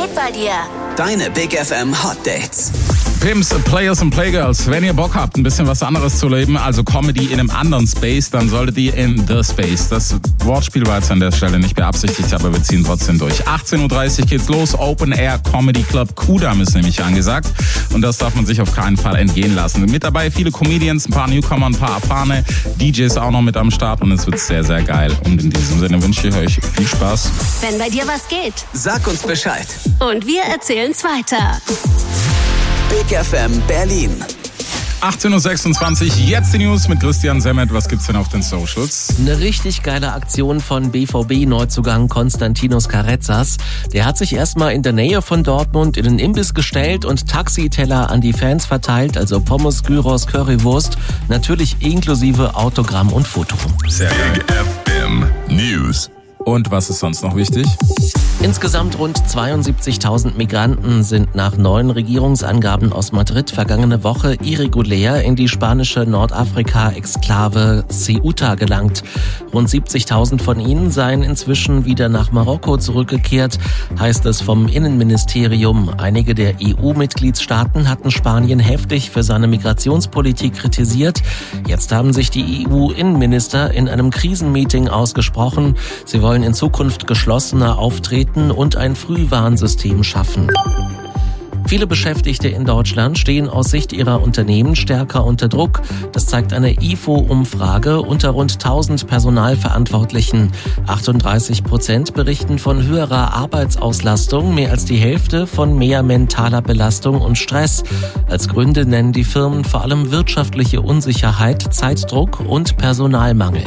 geht bei dir? Deine Big FM Hot Dates. Pimps, Players und Playgirls, wenn ihr Bock habt, ein bisschen was anderes zu leben, also Comedy in einem anderen Space, dann solltet ihr in The Space. Das Wortspiel war jetzt an der Stelle nicht beabsichtigt, aber wir ziehen trotzdem durch. 18.30 Uhr geht's los, Open Air Comedy Club Kudam ist nämlich angesagt und das darf man sich auf keinen Fall entgehen lassen. Mit dabei viele Comedians, ein paar Newcomer, ein paar erfahrene DJs auch noch mit am Start und es wird sehr, sehr geil. Und in diesem Sinne wünsche ich euch viel Spaß. Wenn bei dir was geht. Sag uns Bescheid. Und wir erzählen's weiter. Big FM Berlin. 18.26 Uhr, jetzt die News mit Christian Semmet. Was gibt's denn auf den Socials? Eine richtig geile Aktion von BVB-Neuzugang Konstantinos Carezas. Der hat sich erstmal in der Nähe von Dortmund in den Imbiss gestellt und Taxiteller an die Fans verteilt, also Pommes, Gyros, Currywurst, natürlich inklusive Autogramm und Foto. Sehr geil. Big FM News. Und was ist sonst noch wichtig? Insgesamt rund 72.000 Migranten sind nach neuen Regierungsangaben aus Madrid vergangene Woche irregulär in die spanische Nordafrika-Exklave Ceuta gelangt. Rund 70.000 von ihnen seien inzwischen wieder nach Marokko zurückgekehrt, heißt es vom Innenministerium. Einige der EU-Mitgliedstaaten hatten Spanien heftig für seine Migrationspolitik kritisiert. Jetzt haben sich die EU-Innenminister in einem Krisenmeeting ausgesprochen. Sie wollen in Zukunft geschlossener auftreten und ein Frühwarnsystem schaffen. Viele Beschäftigte in Deutschland stehen aus Sicht ihrer Unternehmen stärker unter Druck. Das zeigt eine IFO-Umfrage unter rund 1000 Personalverantwortlichen. 38% berichten von höherer Arbeitsauslastung, mehr als die Hälfte von mehr mentaler Belastung und Stress. Als Gründe nennen die Firmen vor allem wirtschaftliche Unsicherheit, Zeitdruck und Personalmangel.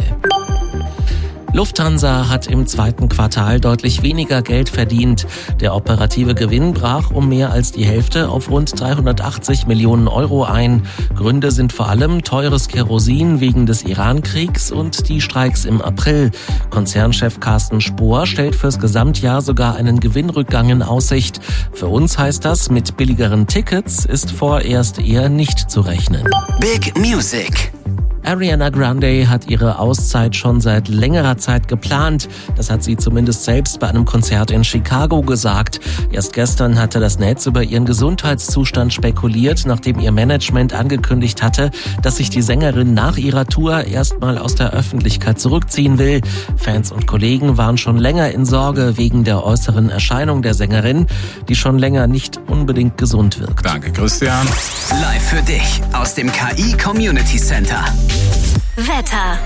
Lufthansa hat im zweiten Quartal deutlich weniger Geld verdient. Der operative Gewinn brach um mehr als die Hälfte auf rund 380 Millionen Euro ein. Gründe sind vor allem teures Kerosin wegen des Iran-Kriegs und die Streiks im April. Konzernchef Carsten Spohr stellt fürs Gesamtjahr sogar einen Gewinnrückgang in Aussicht. Für uns heißt das, mit billigeren Tickets ist vorerst eher nicht zu rechnen. Big Music. Ariana Grande hat ihre Auszeit schon seit längerer Zeit geplant. Das hat sie zumindest selbst bei einem Konzert in Chicago gesagt. Erst gestern hatte das Netz über ihren Gesundheitszustand spekuliert, nachdem ihr Management angekündigt hatte, dass sich die Sängerin nach ihrer Tour erstmal aus der Öffentlichkeit zurückziehen will. Fans und Kollegen waren schon länger in Sorge wegen der äußeren Erscheinung der Sängerin, die schon länger nicht unbedingt gesund wirkt. Danke, Christian. Live für dich aus dem KI Community Center. Wetter.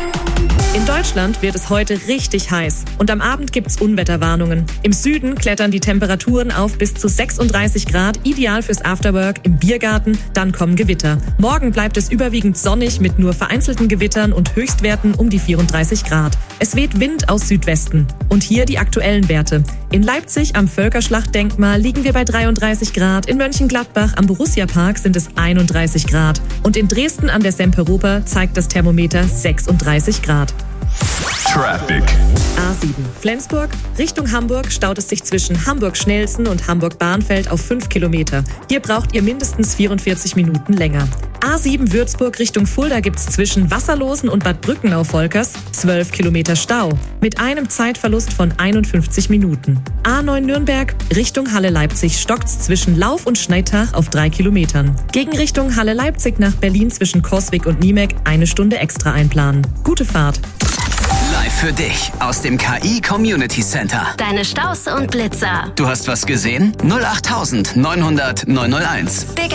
In Deutschland wird es heute richtig heiß und am Abend gibt's Unwetterwarnungen. Im Süden klettern die Temperaturen auf bis zu 36 Grad, ideal fürs Afterwork im Biergarten, dann kommen Gewitter. Morgen bleibt es überwiegend sonnig mit nur vereinzelten Gewittern und Höchstwerten um die 34 Grad. Es weht Wind aus Südwesten. Und hier die aktuellen Werte. In Leipzig am Völkerschlachtdenkmal liegen wir bei 33 Grad, in Mönchengladbach am Borussia-Park sind es 31 Grad und in Dresden an der Semperoper zeigt das Thermometer 36 Grad. Traffic. A7 Flensburg, Richtung Hamburg staut es sich zwischen Hamburg-Schnellsen und Hamburg-Bahnfeld auf 5 Kilometer. Hier braucht ihr mindestens 44 Minuten länger. A7 Würzburg Richtung Fulda gibt's zwischen Wasserlosen und Bad Brückenau-Volkers 12 Kilometer Stau mit einem Zeitverlust von 51 Minuten. A9 Nürnberg Richtung Halle-Leipzig stockt's zwischen Lauf und Schneitach auf 3 Kilometern. Gegen Richtung Halle-Leipzig nach Berlin zwischen Coswig und Niemek 1 Stunde extra einplanen. Gute Fahrt. Live für dich aus dem KI Community Center. Deine Staus und Blitzer. Du hast was gesehen? 08900 901. Big